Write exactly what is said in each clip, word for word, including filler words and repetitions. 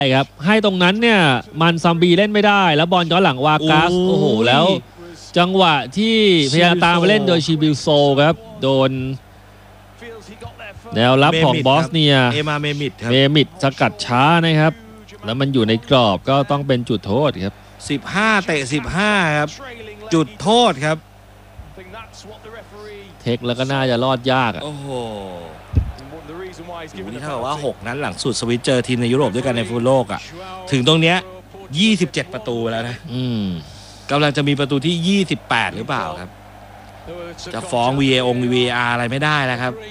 ครับให้ตรงนั้นเนี่ยมันซัมบีเล่นไม่ได้แล้วบอลย้อนหลังวากัสโอ้โหแล้วจังหวะที่พยายามตามไปเล่นโดยชิบิลโซครับโดนแนวรับของบอสเนียเอมาเมมิดครับเมมิดสกัดช้านะครับแล้วมันอยู่ในกรอบก็ต้องเป็นจุดโทษครับสิบห้าเตะสิบห้าครับจุดโทษครับเทคแล้วก็น่าจะรอดยากอ่ะโอ้โหนี่เท่ากับว่าหกนัดหลังสุดสวิตเจอทีมในยุโรปด้วยกันในฟุตบอลโลกอ่ะถึงตรงเนี้ยยี่สิบเจ็ดประตูแล้วนะอืมกำลังจะมีประตูที่ยี่สิบแปดหรือเปล่าครับจะฟ้อง วี เอ อง วี เอ อาร์ อะไรไม่ได้แล้วครับ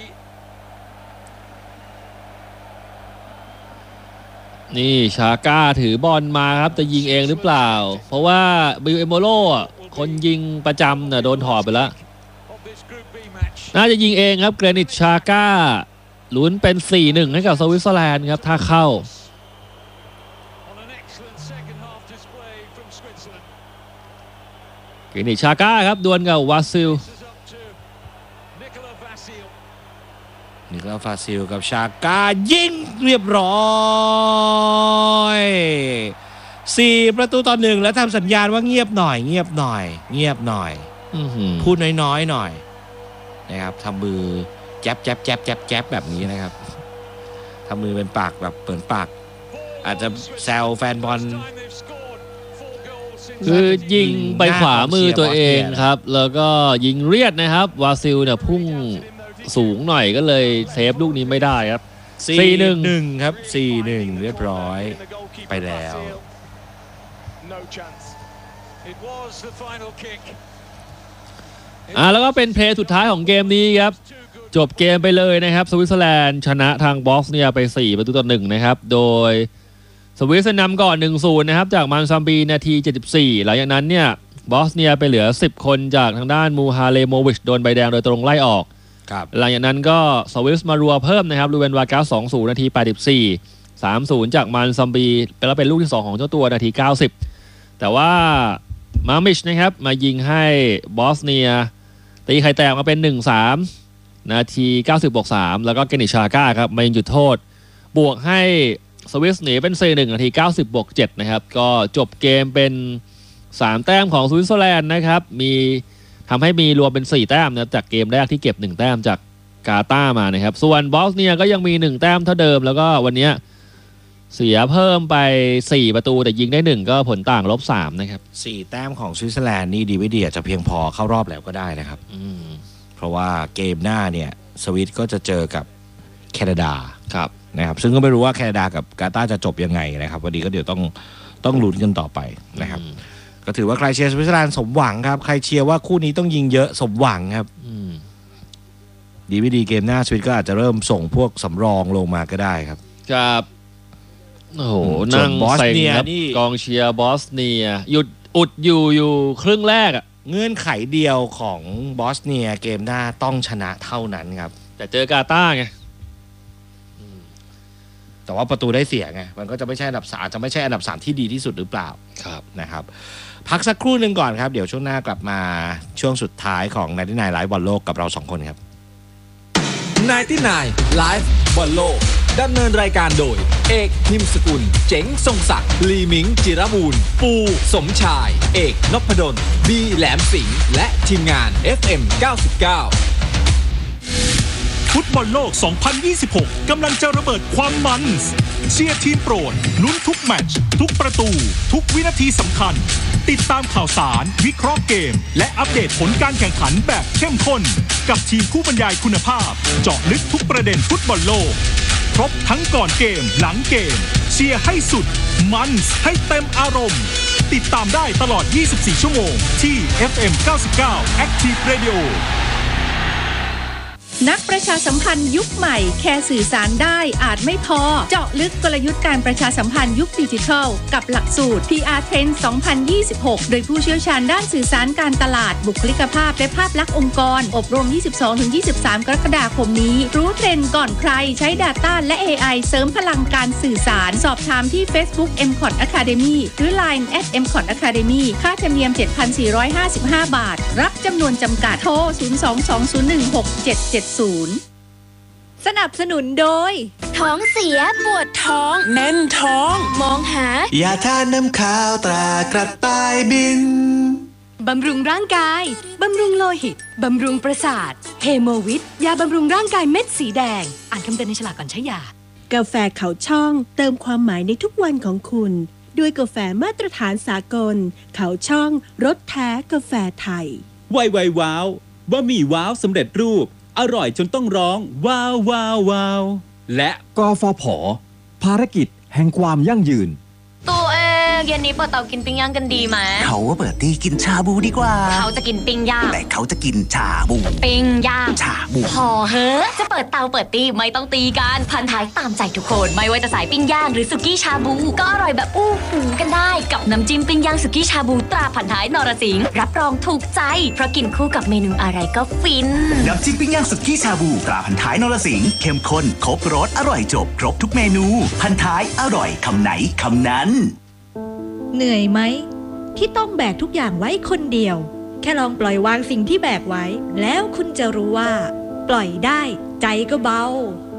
นี่ชาก้าถือบอลมาครับจะยิงเองหรือเปล่าเพราะว่าบิลเอโมโลคนยิงประจำเนี่ยโดนถอดไปแล้วน่าจะยิงเองครับเกรนิตชาก้าลุ้นเป็น สี่หนึ่ง ให้กับสวิตเซอร์แลนด์ครับถ้าเข้าเกรนิตชาก้าครับดวลกับวาซิลนิโคลัสฟาซิลกับชาก้ายิงเรียบร้อยสี่ประตูต่อหนึ่งแล้วทำสัญญาณว่าเงียบหน่อยเงียบหน่อยเงียบหน่อยพูดน้อยๆหน่อยนะครับทำมือแจ๊บแจ๊บแจ๊บแจ๊บแจ๊บแบบนี้นะครับทำมือเป็นปากแบบเปิดปากอาจจะแซวแฟนบอลคือยิงไปขวามือตัวเองครับแล้วก็ยิงเรียดนะครับวาซิลเนี่ยพุ่งสูงหน่อยก็เลยเซฟลูกนี้ไม่ได้ครับสี่หนึ่ง ครับ สี่หนึ่ง เรียบร้อยไปแล้วอ่าแล้วก็เป็นเพลย์สุดท้ายของเกมนี้ครับจบเกมไปเลยนะครับสวิตเซอร์แลนด์ชนะทางบอสเนียไปสี่ประตูต่อหนึ่งนะครับโดยสวิตเซอร์แลนด์นำก่อน หนึ่งศูนย์ นะครับจากมันซัมบีนาทีเจ็ดสิบสี่หลังจากนั้นเนี่ยบอสเนียไปเหลือสิบคนจากทางด้านมูฮาเลโมวิชโดนใบแดงโดยตรงไล่ออกหลังจากนั้นก็สวิสมารัวเพิ่มนะครับลูเวนวากัส สองศูนย์ นาทีแปดสิบสี่ สามศูนย์ จากมันซัมบีแล้วเป็นลูกที่สองของเจ้าตัวนาทีเก้าสิบแต่ว่ามามิชนะครับมายิงให้บอสเนียตีไข่แตกมาเป็น หนึ่งสาม นาทีเก้าสิบบวกสามแล้วก็เกนิชาก้าครับมายิงจุดโทษบวกให้สวิสหนีเป็น สี่หนึ่ง นาทีเก้าสิบบวกเจ็ดนะครับก็จบเกมเป็นสามแต้มของสวิตเซอร์แลนด์นะครับมีทำให้มีรวมเป็นสี่แต้มนะจากเกมแรกที่เก็บหนึ่งแต้มจากกาตาร์มานะครับส่วนบอสเนียก็ยังมีหนึ่งแต้มเท่าเดิมแล้วก็วันนี้เสียเพิ่มไปสี่ประตูแต่ยิงได้หนึ่งก็ผลต่างลบสามนะครับสี่แต้มของสวิตเซอร์แลนด์นี่ดีไม่ดีอาจจะเพียงพอเข้ารอบแล้วก็ได้นะครับเพราะว่าเกมหน้าเนี่ยสวิตก็จะเจอกับแคนาดาครับนะครับซึ่งก็ไม่รู้ว่าแคนาดากับกาตาร์จะจบยังไงนะครับวันนี้ก็เดี๋ยวต้องต้องลุ้นกันต่อไปนะครับก็ถือว่าใครเชียร์สวิตเซอร์แลนด์สมหวังครับใครเชียร์ว่าคู่นี้ต้องยิงเยอะสมหวังครับดีไม่ดีเกมหน้าสวิตก็อาจจะเริ่มส่งพวกสำรองลงมาก็ได้ครับครับโอ้โหนั่งเซ็งครับกองเชียร์บอสเนียหยุดอุดอยู่อยู่ครึ่งแรกอ่ะเงื่อนไขเดียวของบอสเนียเกมหน้าต้องชนะเท่านั้นครับแต่เจอกาตาร์ไงแต่ว่าประตูได้เสียไงมันก็จะไม่ใช่อันดับสามจะไม่ใช่อันดับสามที่ดีที่สุดหรือเปล่าครับนะครับพักสักครู่หนึ่งก่อนครับเดี๋ยวช่วงหน้ากลับมาช่วงสุดท้ายของไนน์ตี้ไนน์ไลฟ์บอลโลกกับเราสองคนครับไนน์ตี้ไนน์ไลฟ์บอลโลกดำเนินรายการโดยเอกนิมสกุลเจ๋งทรงศักดิ์ลีมิงจิรบูรณ์ปูสมชายเอกนพดลบีแหลมสิงห์และทีมงาน เอฟ เอ็ม เก้าสิบเก้าฟุตบอลโลก สองพันยี่สิบหก กำลังจะระเบิดความมันเชียร์ทีมโปรดลุ้นทุกแมตช์ทุกประตูทุกวินาทีสำคัญติดตามข่าวสารวิเคราะห์เกมและอัปเดตผลการแข่งขันแบบเข้มข้นกับทีมผู้บรรยายคุณภาพเจาะลึกทุกประเด็นฟุตบอลโลกครบทั้งก่อนเกมหลังเกมเชียร์ให้สุดมันให้เต็มอารมณ์ติดตามได้ตลอดยี่สิบสี่ชั่วโมงที่ เอฟ เอ็ม เก้าสิบเก้า Active Radio นักประชาสัมพันธ์ยุคใหม่แค่สื่อสารได้อาจไม่พอเจาะลึกกลยุทธ์การประชาสัมพันธ์ยุคดิจิทัลกับหลักสูตร พี อาร์ Trend สองพันยี่สิบหกโดยผู้เชี่ยวชาญด้านสื่อสารการตลาดบุคลิกภาพและภาพลักษณ์องค์กรอบรม ยี่สิบสองถึงยี่สิบสาม กรกฎาคมนี้รู้เทรนด์ก่อนใครใช้ Data และ เอ ไอ เสริมพลังการสื่อสารสอบถามที่ Facebook เอ็ม คอท Academy หรือ ไลน์ แอท เอ็ม คอท Academy ค่าธรรมเนียม เจ็ดพันสี่ร้อยห้าสิบห้า บาทรับจำนวนจำกัดโทรศูนย์ สอง สอง ศูนย์ หนึ่ง หก เจ็ด เจ็ด ศูนย์สนับสนุนโดยท้องเสียปวดท้องแน่นท้องมองหายาทาน้ำข้าวตรากระต่ายบินบำรุงร่างกายบำรุงโลหิตบำรุงประสาทเฮโมวิทยาบำรุงร่างกายเม็ดสีแดงอ่านคำเตือนในฉลากก่อนใช้ยากาแฟเขาช่องเติมความหมายในทุกวันของคุณด้วยกาแฟมาตรฐานสากลเขาช่องรสแท้กาแฟไทยไวไวว้าวบะหมี่ว้าวสำเร็จรูปอร่อยจนต้องร้องว้าวว้าวว้าวและกฟผ.ภารกิจแห่งความยั่งยืนตัวเองเย็นนี้เปิดเตากินปิ้งย่างกันดีไหมเขาว่าเปิดตีกินชาบูดีกว่าเขาจะกินปิ้งย่างแต่เขาจะกินชาบูปิ้งย่างชาบูพอเฮ้อจะเปิดเตาเปิดตีไม่ต้องตีกันพันท้ายตามใจทุกคนไม่ว่าจะสายปิ้งย่างหรือสุกี้ชาบูก็อร่อยแบบอู้หูกันได้กับน้ำจิ้มปิ้งย่างสุกี้ชาบูตราพันท้ายนรสิงห์รับรองถูกใจเพราะกินคู่กับเมนูอะไรก็ฟินน้ำจิ้มปิ้งย่างสุกี้ชาบูตราพันท้ายนรสิงห์เข้มข้นครบรสอร่อยจบครบทุกเมนูพันท้ายอร่อยคำไหนคำนั้นเหนื่อยไหมที่ต้องแบกทุกอย่างไว้คนเดียวแค่ลองปล่อยวางสิ่งที่แบกไว้แล้วคุณจะรู้ว่าปล่อยได้ใจก็เบา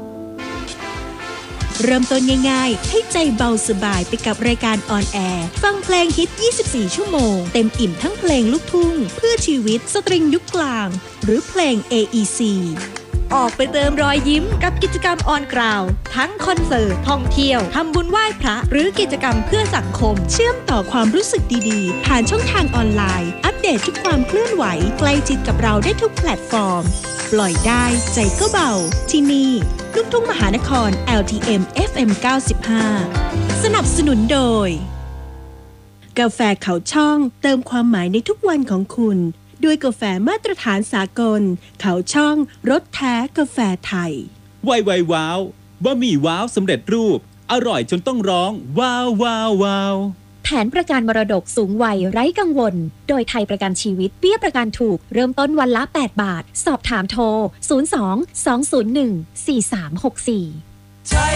เริ่มต้นง่ายๆให้ใจเบาสบายไปกับรายการออนแอร์ฟังเพลงฮิตยี่สิบสี่ชั่วโมงเต็มอิ่มทั้งเพลงลูกทุ่งเพื่อชีวิตสตริงยุคกลางหรือเพลง เอ อี ซี ออกไปเติมรอยยิ้มกับกิจกรรมออนกราวทั้งคอนเสิร์ตท่องเที่ยวทำบุญไหว้พระหรือกิจกรรมเพื่อสังคมเชื่อมต่อความรู้สึกดีๆผ่านช่องทางออนไลน์อัปเดตทุกความเคลื่อนไหวใกล้ชิดกับเราได้ทุกแพลตฟอร์มปล่อยได้ใจก็เบาที่นี่ลูกทุ่งมหานคร แอล ที เอ็ม เอฟ เอ็ม เก้าสิบห้า สนับสนุนโดยกาแฟเขาช่องเติมความหมายในทุกวันของคุณด้วยกาแฟมาตรฐานสากลเขาช่องรสแท้กาแฟไทยไวไวว้าวบะหมี่ว้าวสำเร็จรูปอร่อยจนต้องร้องว้าวว้าวว้าวแผนประกันมรดกสูงวัยไร้กังวลโดยไทยประกันชีวิตเบี้ยประกันถูกเริ่มต้นวันละแปดบาทสอบถามโทรศูนย์ สอง สอง ศูนย์ หนึ่ง สี่ สาม หก สี่